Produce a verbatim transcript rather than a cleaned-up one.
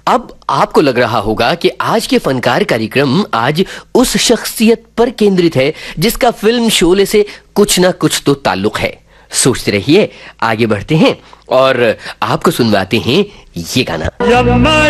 अब आपको लग रहा होगा कि आज के फनकार कार्यक्रम आज उस शख्सियत पर केंद्रित है जिसका फिल्म शोले से कुछ ना कुछ तो ताल्लुक है। सोचते रहिए, आगे बढ़ते हैं और आपको सुनवाते हैं ये गाना।